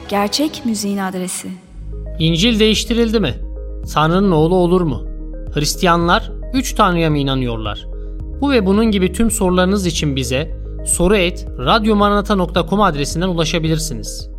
Gerçek müziğin adresi. İncil değiştirildi mi? Tanrı'nın oğlu olur mu? Hristiyanlar 3 Tanrı'ya mı inanıyorlar? Bu ve bunun gibi tüm sorularınız için bize soru@radyomaranata.com adresinden ulaşabilirsiniz.